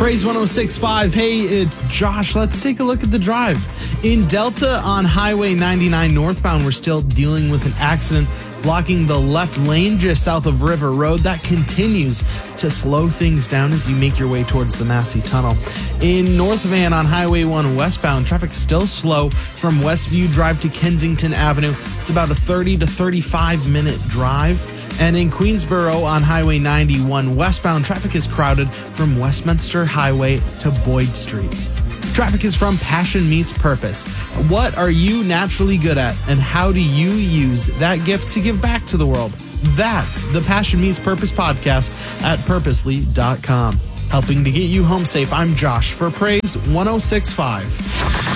Praise 106.5. Hey, it's Josh. Let's take a look at the drive. In Delta on Highway 99 northbound, we're still dealing with an accident blocking the left lane just south of River Road. That continues to slow things down as you make your way towards the Massey Tunnel. In North Van on Highway 1 westbound, traffic still slow from Westview Drive to Kensington Avenue. It's about a 30 to 35 minute drive. And in Queensboro on Highway 91 westbound, traffic is crowded from Westminster Highway to Boyd Street. Traffic is from Passion Meets Purpose. What are you naturally good at, and how do you use that gift to give back to the world? That's the Passion Meets Purpose podcast at purposely.com. Helping to get you home safe, I'm Josh for Praise 106.5.